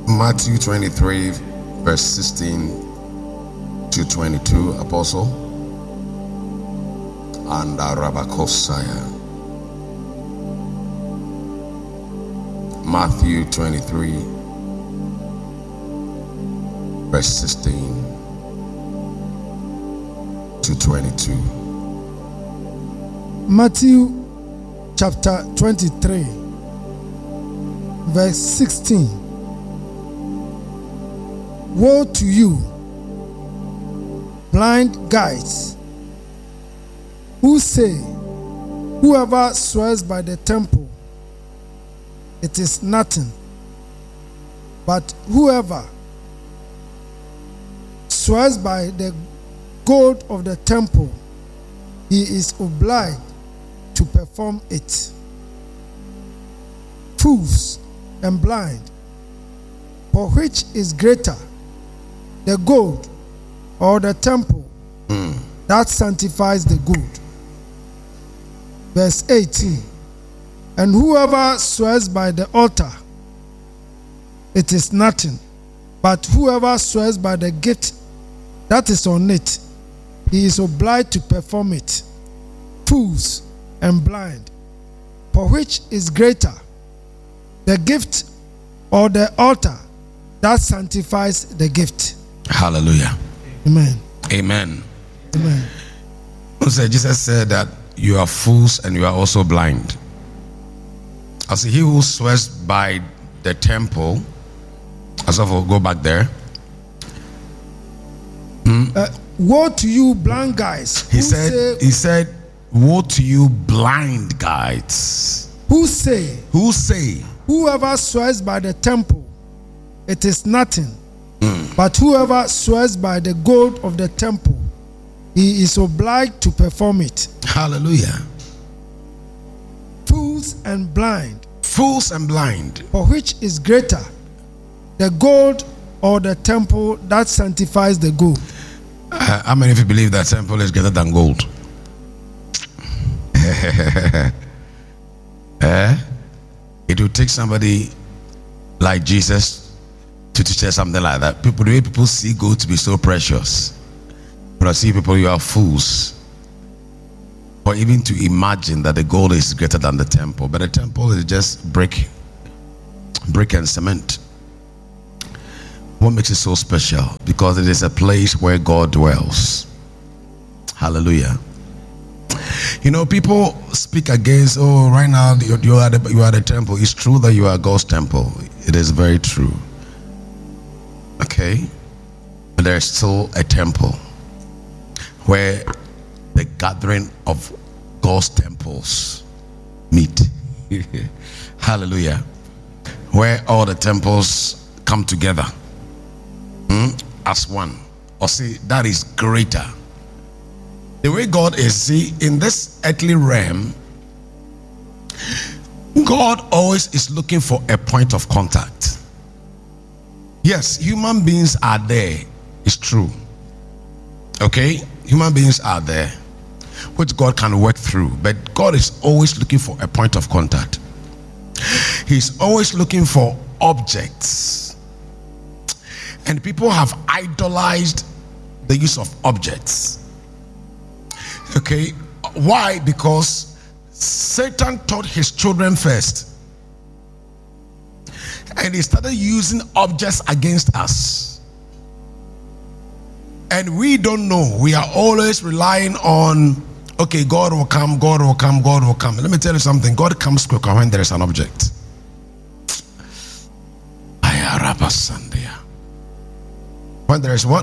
Matthew 23, verse 16 to 22, Apostle. And Rabakosaya. Matthew 23, verse 16 to 22. Matthew chapter 23, verse 16. Woe to you, blind guides, who say, whoever swears by the temple, it is nothing, but whoever swears by the gold of the temple, he is obliged to perform it. Fools and blind, for which is greater, the gold or the temple that sanctifies the gold? Verse 18. And whoever swears by the altar, it is nothing, but whoever swears by the gift that is on it, he is obliged to perform it. Fools and blind, for which is greater, the gift or the altar that sanctifies the gift? Hallelujah. Amen. Amen. Amen. So Jesus said that you are fools and you are also blind. I say, he who swears by the temple, as of go back there. Woe to you, blind guys. He said, woe to you, blind guides. Who say, whoever swears by the temple, it is nothing, but whoever swears by the gold of the temple, he is obliged to perform it. Hallelujah. Fools and blind. Fools and blind. For which is greater, the gold or the temple that sanctifies the gold? How many of you believe that temple is greater than gold? It will take somebody like Jesus to teach us something like that. The way people see gold to be so precious. But I see people, you are fools. Or even to imagine that the gold is greater than the temple. But the temple is just brick and cement. What makes it so special? Because it is a place where God dwells. Hallelujah. You know, people speak against, oh, right now you are the temple. It's true that you are God's temple. It is very true. Okay? But there is still a temple where the gathering of God's temples meet. Hallelujah. Where all the temples come together as one. Or see, that is greater. The way God is, see, in this earthly realm, God always is looking for a point of contact. Yes, human beings are there. It's true. Okay? Human beings are there, which God can work through. But God is always looking for a point of contact. He's always looking for objects. And people have idolized the use of objects. Okay? Why? Because Satan taught his children first. And he started using objects against us. And we don't know. We are always relying on, okay, God will come, God will come, God will come. Let me tell you something. God comes quicker when there is an object. When there is what?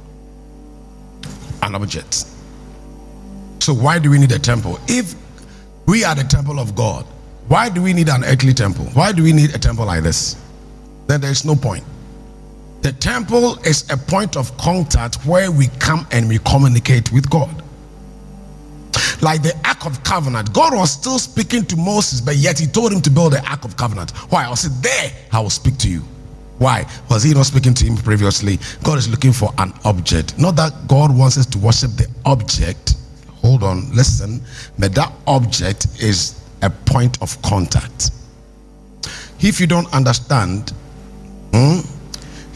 An object. So why do we need a temple? If we are the temple of God, why do we need an earthly temple? Why do we need a temple like this? Then there is no point. The temple is a point of contact where we come and we communicate with God. Like the Ark of Covenant, God was still speaking to Moses, but yet he told him to build the Ark of Covenant. Why? I said, there I will speak to you. Why? Was he not speaking to him previously? God is looking for an object. Not that God wants us to worship the object. Hold on, listen. But that object is a point of contact. If you don't understand,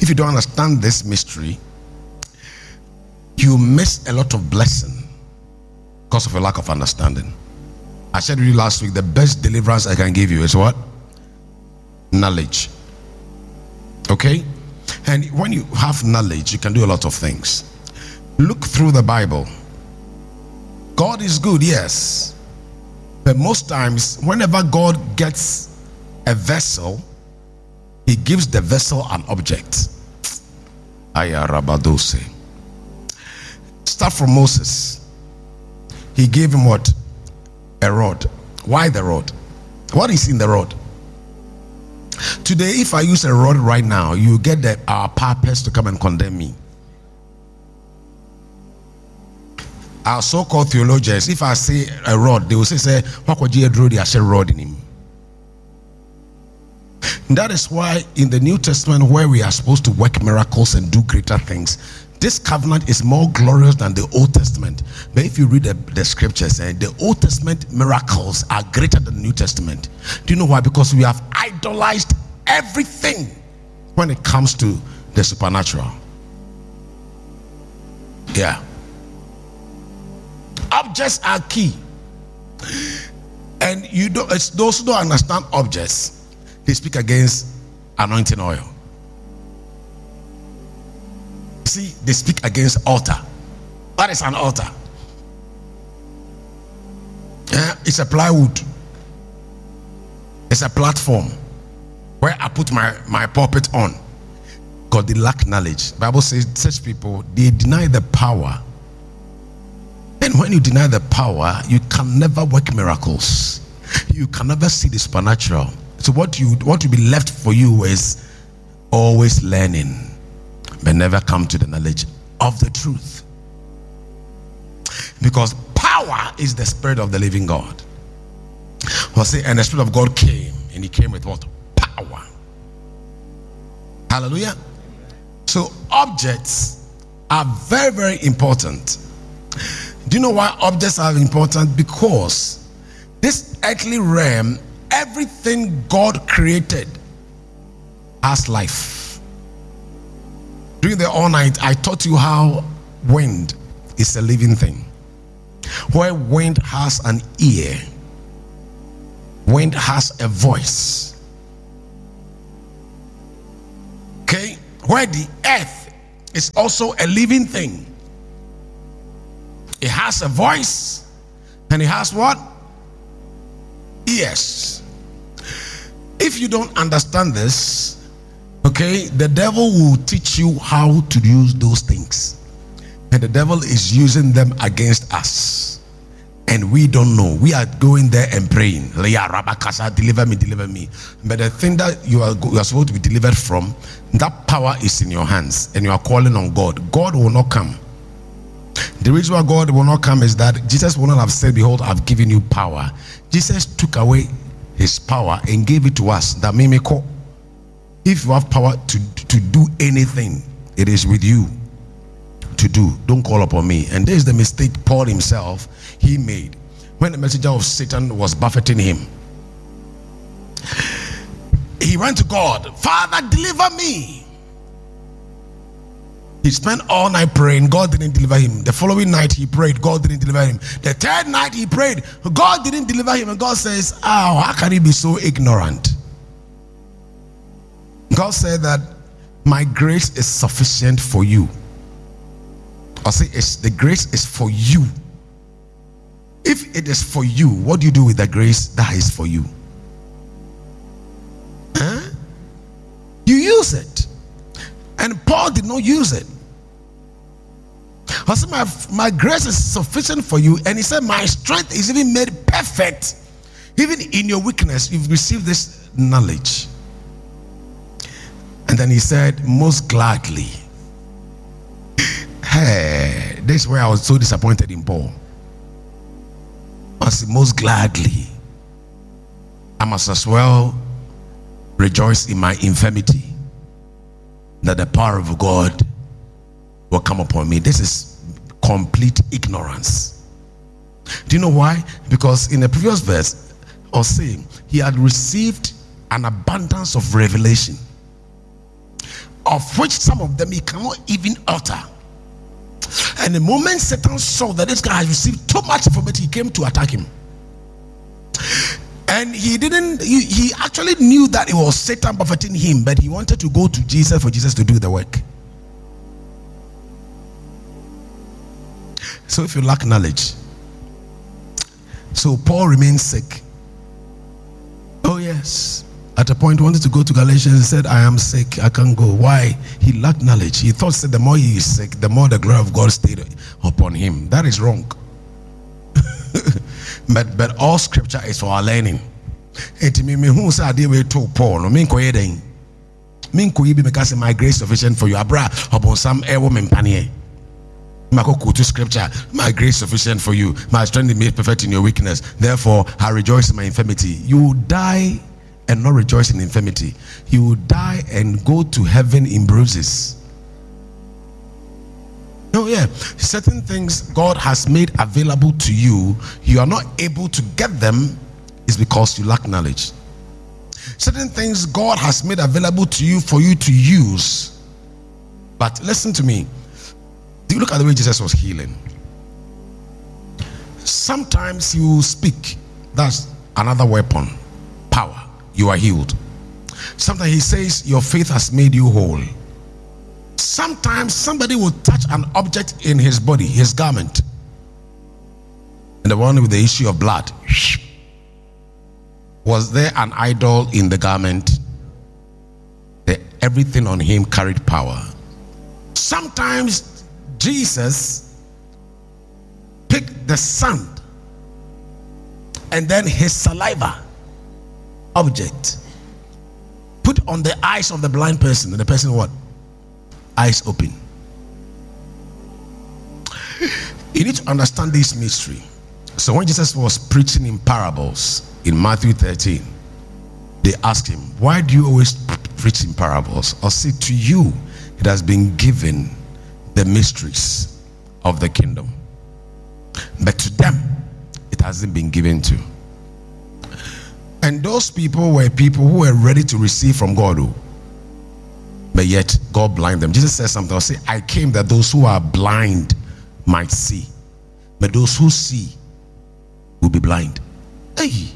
If you don't understand this mystery, you miss a lot of blessing because of a lack of understanding. I said to you last week, the best deliverance I can give you is what? Knowledge. Okay? And when you have knowledge, you can do a lot of things. Look through the Bible. God is good, yes. But most times, whenever God gets a vessel, he gives the vessel an object. Ayarabadose. Start from Moses. He gave him what? A rod. Why the rod? What is in the rod? Today, if I use a rod right now, you get our purpose to come and condemn me. Our so-called theologians, if I say a rod, they will say, what could you do? I say rod in him. That is why in the New Testament, where we are supposed to work miracles and do greater things, this covenant is more glorious than the Old Testament. But if you read the scriptures, the Old Testament miracles are greater than the New Testament. Do you know why? Because we have idolized everything when it comes to the supernatural. Yeah. Objects are key. And you don't, it's those who don't understand objects, they speak against anointing oil. See, they speak against altar. What is an altar? It's a plywood. It's a platform where I put my pulpit on. God, they lack knowledge. The Bible says such people, they deny the power. And when you deny the power, you can never work miracles. You can never see the supernatural. So what will be left for you is always learning, but never come to the knowledge of the truth. Because power is the Spirit of the living God. Well, see, and the Spirit of God came, and he came with what? Power. Hallelujah. So objects are very, very important. Do you know why objects are important? Because this earthly realm, everything God created has life. During the all night, I taught you how wind is a living thing. Where wind has an ear, wind has a voice. Okay? Where the earth is also a living thing. It has a voice and it has what? Ears. If you don't understand this, okay, the devil will teach you how to use those things. And the devil is using them against us. And we don't know. We are going there and praying. Deliver me, deliver me. But the thing that you are supposed to be delivered from, that power is in your hands. And you are calling on God. God will not come. The reason why God will not come is that Jesus will not have said, behold, I've given you power. Jesus took away his power and gave it to us. That may make call. If you have power to do anything, it is with you to do. Don't call upon me. And there is the mistake Paul himself he made when the messenger of Satan was buffeting him. He went to God, Father, deliver me. He spent all night praying. God didn't deliver him. The following night he prayed. God didn't deliver him. The third night he prayed. God didn't deliver him. And God says, oh, how can he be so ignorant? God said that my grace is sufficient for you. I say the grace is for you. If it is for you, what do you do with the grace that is for you? Huh? You use it. And Paul did not use it. I said, my grace is sufficient for you. And he said, my strength is even made perfect. Even in your weakness, you've received this knowledge. And then he said, most gladly. Hey, this is where I was so disappointed in Paul. I said, most gladly, I must as well rejoice in my infirmity, that the power of God will come upon me. This is complete ignorance. Do you know why? Because in the previous verse, I was saying, he had received an abundance of revelation. of which some of them he cannot even utter. And the moment Satan saw that this guy has received too much information, he came to attack him. And he actually knew that it was Satan buffeting him, but he wanted to go to Jesus for Jesus to do the work. So if you lack knowledge, so Paul remained sick. Oh yes. At a point, he wanted to go to Galatians. He said, I am sick, I can't go. Why? He lacked knowledge. He thought that the more he is sick, the more the glory of God stayed upon him. That is wrong. but all scripture is for our learning. Who said I to Paul? My grace sufficient for you. Abra upon some woman panier. To scripture, my grace sufficient for you. My strength is made perfect in your weakness. Therefore, I rejoice in my infirmity. You die and not rejoice in infirmity. You will die and go to heaven in bruises. Oh yeah, certain things God has made available to you, you are not able to get them, is because you lack knowledge. Certain things God has made available to you for you to use. But listen to me. Do you look at the way Jesus was healing? Sometimes he will speak. That's another weapon. Power. You are healed. Sometimes he says your faith has made you whole. Sometimes somebody will touch an object in his body, his garment, and the one with the issue of blood, was there an idol in the garment? Everything on him carried power. Sometimes Jesus picked the sand and then his saliva object put on the eyes of the blind person, and the person what? Eyes open. You need to understand this mystery. So when Jesus was preaching in parables in Matthew 13, they asked him, why do you always preach in parables? Or say, to you it has been given the mysteries of the kingdom, but to them it hasn't been given to. And those people were people who were ready to receive from God, but yet God blinded them. Jesus says something. I'll say, I came that those who are blind might see, but those who see will be blind. Hey.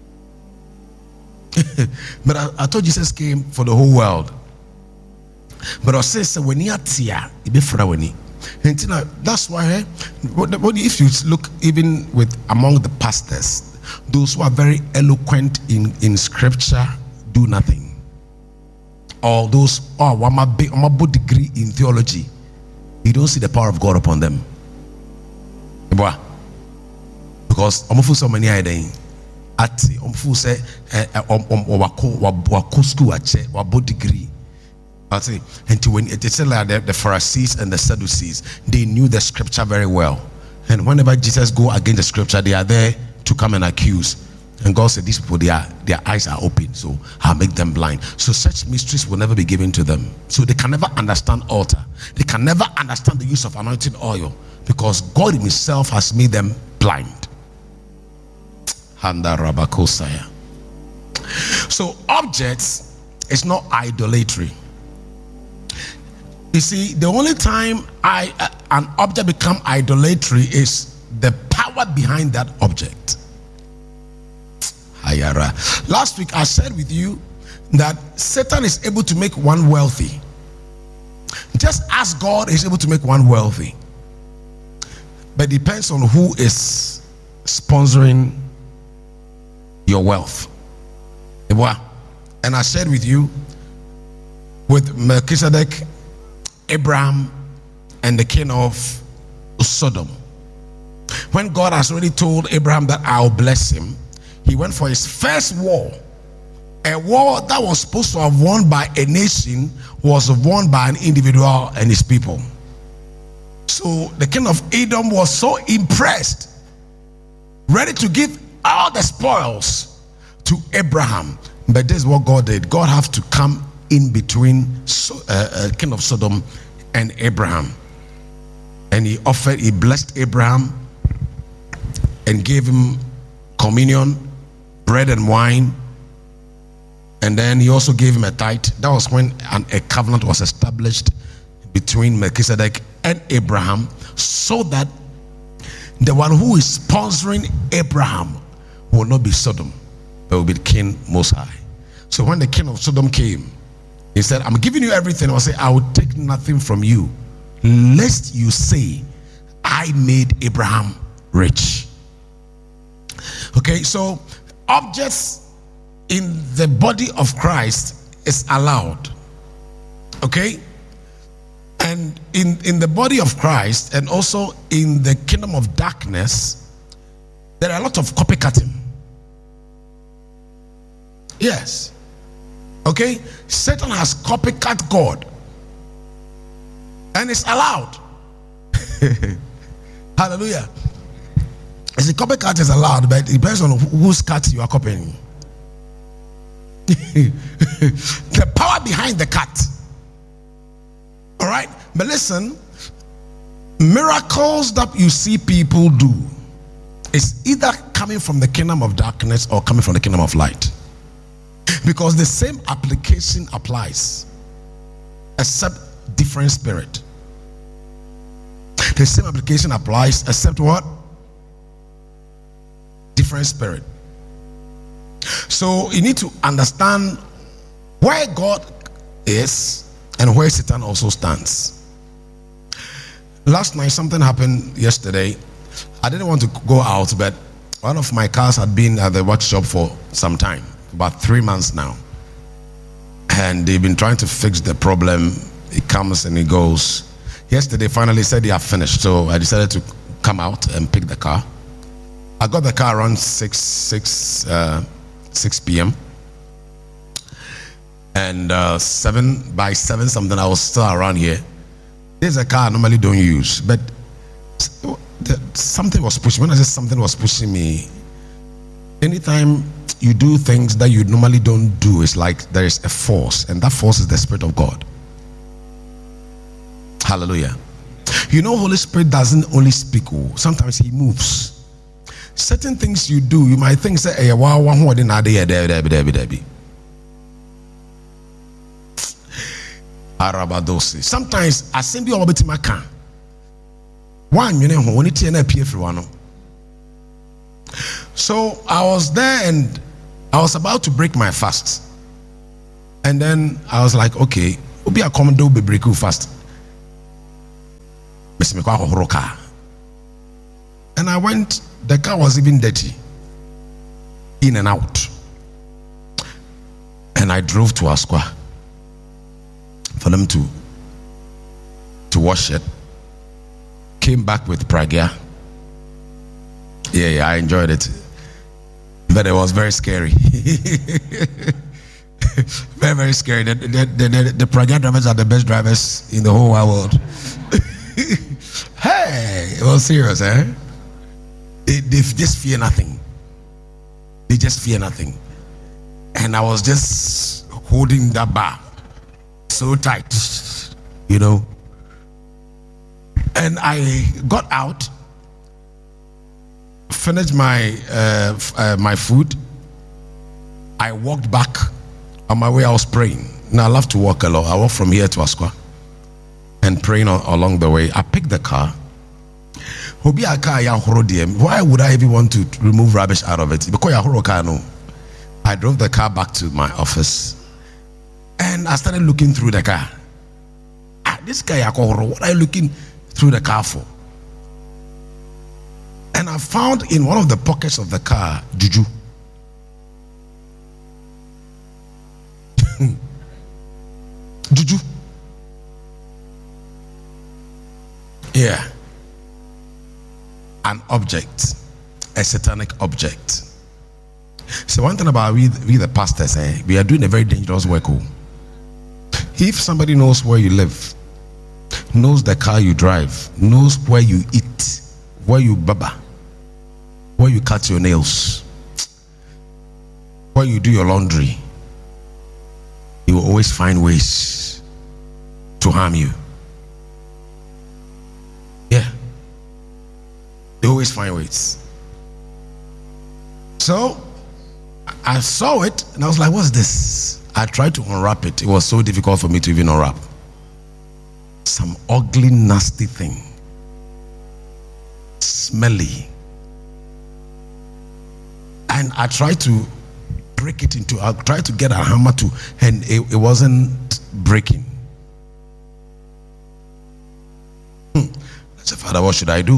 But I thought Jesus came for the whole world. But I say, when you are here, that's why if you look even with among the pastors, those who are very eloquent in scripture do nothing. Or those who have a degree in theology, you don't see the power of God upon them. Because I'm so many ideas. I'm say wako degree. I say, and when it said like the Pharisees and the Sadducees, they knew the scripture very well. And whenever Jesus go against the scripture, they are there to come and accuse. And God said, these people, their eyes are open, so I'll make them blind. So such mysteries will never be given to them. So they can never understand altar. They can never understand the use of anointing oil, because God himself has made them blind. So objects is not idolatry. You see, the only time an object become idolatry is the power behind that object. Last week I shared with you that Satan is able to make one wealthy, just as God is able to make one wealthy. But it depends on who is sponsoring your wealth. And I shared with you with Melchizedek, Abraham, and the king of Sodom. When God has already told Abraham that I'll bless him, he went for his first war. A war that was supposed to have won by a nation was won by an individual and his people. So the king of Edom was so impressed, ready to give all the spoils to Abraham. But this is what God did. God had to come in between king of Sodom and Abraham. And he blessed Abraham and gave him communion, bread and wine, And then he also gave him a tithe. That was when a covenant was established between Melchizedek and Abraham, so that the one who is sponsoring Abraham will not be Sodom, but will be the king Most High. So when the king of Sodom came, he said, I'm giving you everything. I will say, I will take nothing from you, lest you say, I made Abraham rich. Okay, so objects in the body of Christ is allowed. Okay? And in the body of Christ, and also in the kingdom of darkness, there are a lot of copycatting. Yes. Okay? Satan has copycat God. And it's allowed. Hallelujah. The copycat is allowed, but it depends on whose cat you are copying. The power behind the cat. All right, but listen, miracles that you see people do is either coming from the kingdom of darkness or coming from the kingdom of light, because the same application applies, except different spirit. The same application applies, except what? Different spirit. So you need to understand where God is and where Satan also stands. Last night, something happened yesterday. I didn't want to go out, but one of my cars had been at the workshop for some time, about 3 months now. And they've been trying to fix the problem. It comes and it goes. Yesterday, finally said they are finished. So I decided to come out and pick the car. I got the car around 6 p.m. And by 7 something, I was still around here. There's a car I normally don't use, but something was pushing. When I say something was pushing me, anytime you do things that you normally don't do, it's like there is a force, and that force is the Spirit of God. Hallelujah. You know, Holy Spirit doesn't only speak, sometimes he moves. Certain things you do, you might think, say, wow, Arabadosi. Sometimes I send you over to my car. One, you know, when it's an one. So I was there and I was about to break my fast. And then I was like, okay, we'll be a commando be break fast. And I went, the car was even dirty, in and out. And I drove to Asqua for them to wash it. Came back with pragya. Yeah, I enjoyed it, but it was very scary. Very, very scary. The pragya drivers are the best drivers in the whole wide world. Hey, it was serious, eh? They just fear nothing. They just fear nothing. And I was just holding that bar so tight, you know. And I got out, finished my my food. I walked back. On my way, I was praying. Now I love to walk a lot. I walk from here to Asqua and praying along the way. I picked the car. Why would I even want to remove rubbish out of it? Because I drove the car back to my office and I started looking through the car. This guy, what are you looking through the car for? And I found in one of the pockets of the car juju. Juju. Yeah. An object, a satanic object. So one thing about we the pastors, we are doing a very dangerous work. If somebody knows where you live, knows the car you drive, knows where you eat, where you baba, where you cut your nails, where you do your laundry, he will always find ways to harm you. Yeah. They always find ways. So I saw it and I was like, what's this? I tried to unwrap it. It was so difficult for me to even unwrap. Some ugly, nasty thing. Smelly. And I tried to break it into, I tried to get a hammer to, and it wasn't breaking. I said, Father, what should I do?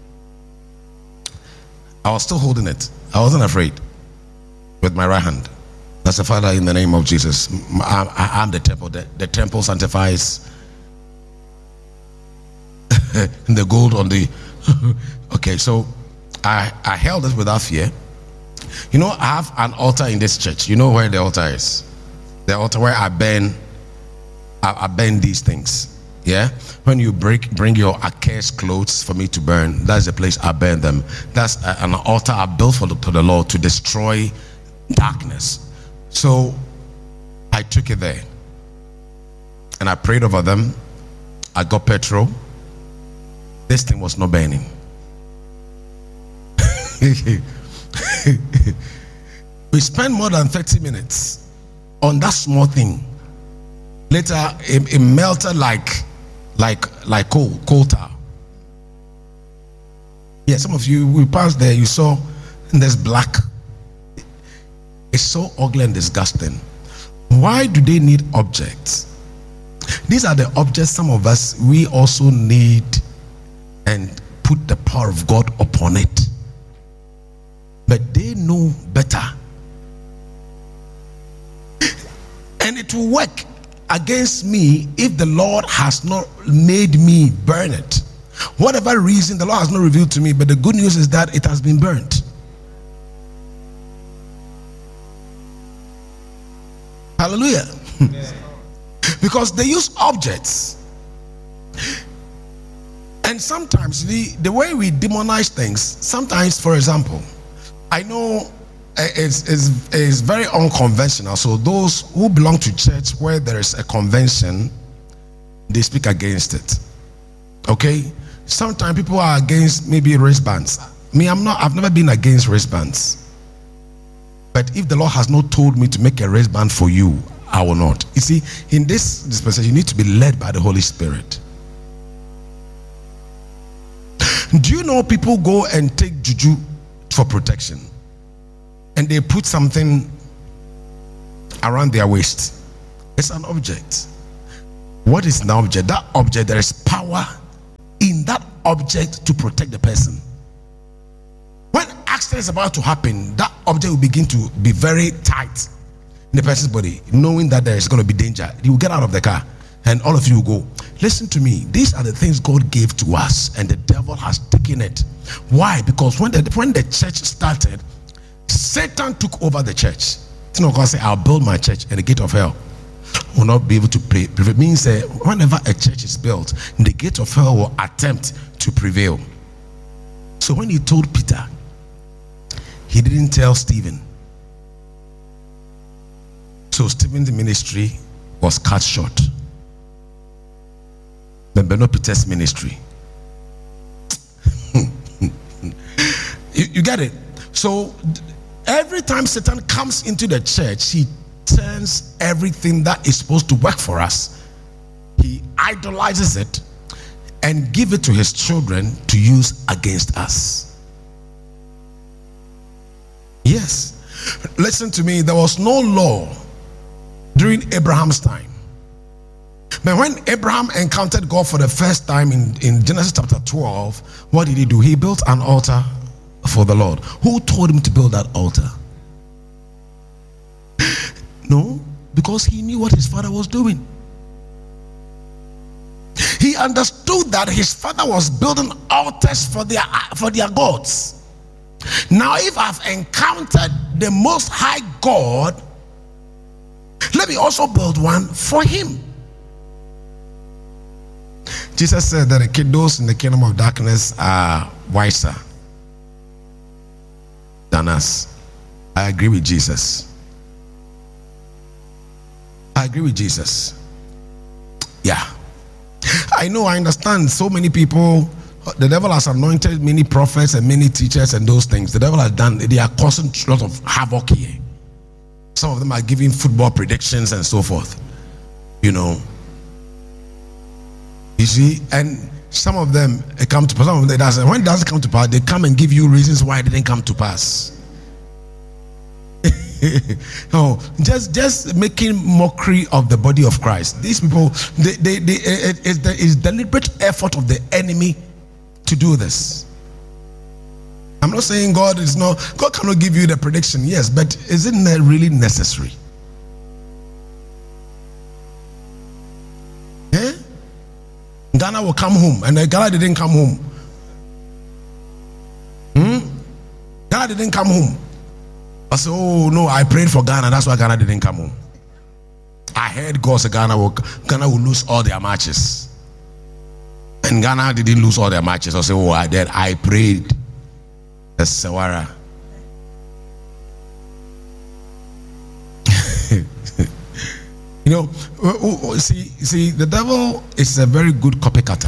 I was still holding it. I wasn't afraid. With my right hand. I said, Father, in the name of Jesus, I'm the temple. The temple sanctifies the gold on the... Okay, so I held it without fear. You know, I have an altar in this church. You know where the altar is? The altar where I burn these things. Yeah, when you bring your accursed clothes for me to burn, that's the place I burn them. That's an altar I built for the Lord to destroy darkness. So I took it there and I prayed over them. I got petrol. This thing was not burning. We spent more than 30 minutes on that small thing. Later it melted like coal tar. Yeah, some of you, we passed there, you saw, and there's black. It's so ugly and disgusting. Why do they need objects? These are the objects some of us, we also need, and put the power of God upon it. But they know better. And it will work against me if the Lord has not made me burn it. Whatever reason, the Lord has not revealed to me, but the good news is that it has been burnt. Hallelujah. Because they use objects. And sometimes the way we demonize things, sometimes, for example, I know it's very unconventional. So those who belong to church where there is a convention, they speak against it. Okay? Sometimes people are against maybe wristbands. Me, I've never been against wristbands. But if the Lord has not told me to make a wristband for you, I will not. You see, in this dispensation, you need to be led by the Holy Spirit. Do you know people go and take juju for protection? And they put something around their waist. It's an object. What is an object? That object, there is power in that object to protect the person. When accident is about to happen, that object will begin to be very tight in the person's body, knowing that there is going to be danger. He will get out of the car and all of you will go. Listen to me. These are the things God gave to us and the devil has taken it. Why? Because when the church started, Satan took over the church. It's not going to say, I'll build my church and the gate of hell will not be able to prevail. It means whenever a church is built, the gate of hell will attempt to prevail. So when he told Peter, he didn't tell Stephen. So Stephen's ministry was cut short. But not Peter's ministry. You get it? So every time Satan comes into the church, he turns everything that is supposed to work for us, he idolizes it and give it to his children to use against us. Yes. Listen to me, there was no law during Abraham's time. But when Abraham encountered God for the first time in Genesis chapter 12, what did he do? He built an altar for the Lord. Who told him to build that altar? No, because he knew what his father was doing. He understood that his father was building altars for their gods. Now, if I've encountered the Most High God, let me also build one for him. Jesus said that those in the kingdom of darkness are wiser than us. I agree with Jesus. I agree with Jesus. Yeah. I know, I understand so many people. The devil has anointed many prophets and many teachers and those things. The devil has done, they are causing a lot of havoc here. Some of them are giving football predictions and so forth. You know. You see, and some of them come to pass. Some of them doesn't. When it doesn't come to pass, they come and give you reasons why it didn't come to pass. No, just making mockery of the body of Christ. These people, it's deliberate effort of the enemy to do this. I'm not saying God cannot give you the prediction, yes, but isn't that really necessary? Ghana will come home, and Ghana didn't come home. Ghana didn't come home. I said, oh no, I prayed for Ghana, that's why Ghana didn't come home. I heard God say Ghana will lose all their matches. And Ghana didn't lose all their matches. I said, oh, I prayed. That's Sawara. You know, see, the devil is a very good copycatter.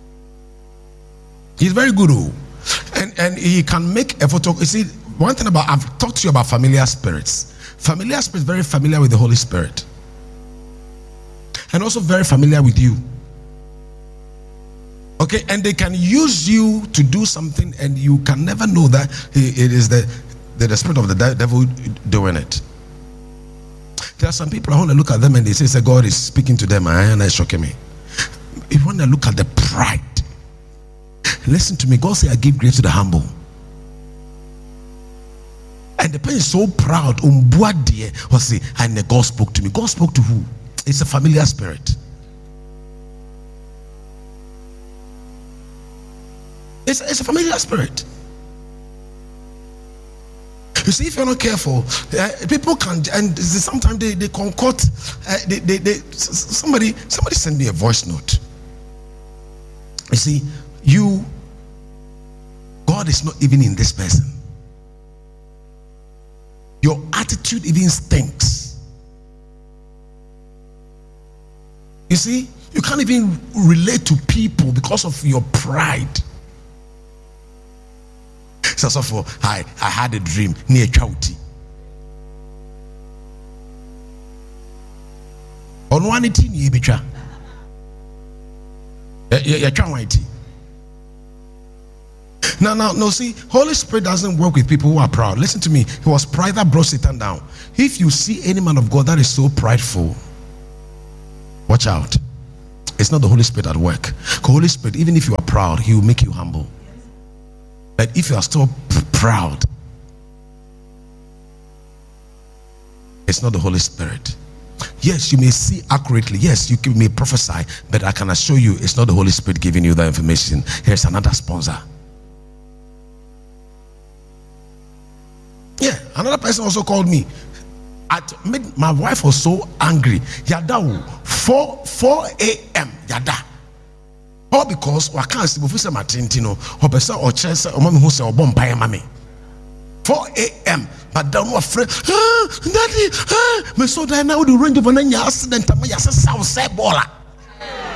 He's very good, and he can make a photo. You see, one thing about, I've talked to you about familiar spirits. Familiar spirits very familiar with the Holy Spirit, and also very familiar with you. Okay, and they can use you to do something, and you can never know that it is the spirit of the devil doing it. There are some people, I want to look at them and they say God is speaking to them, and it's shocking me. If you want to look at the pride, listen to me. God said, I give grace to the humble. And the person is so proud. And God spoke to me. God spoke to who? It's a familiar spirit. It's a familiar spirit. You see, if you're not careful, people can, and sometimes they concoct. Somebody send me a voice note. You see, God is not even in this person. Your attitude even stinks. You see, you can't even relate to people because of your pride. So I had a dream near Chauti. On one team, you be trying. Now, see, Holy Spirit doesn't work with people who are proud. Listen to me. It was pride that brought Satan down. If you see any man of God that is so prideful, watch out. It's not the Holy Spirit at work. The Holy Spirit, even if you are proud, He will make you humble. But if you are still proud, it's not the Holy Spirit. Yes, you may see accurately. Yes, you may prophesy, but I can assure you it's not the Holy Spirit giving you that information. Here's another sponsor. Yeah, another person also called me. My wife was so angry. Yada, 4 a.m. Yada. All because I can't see before my tintino or person or chess or mommy who say or bomb pie mammy. 4 a.m. But down what friend, daddy, me so that now the range of an accident. My south say bola.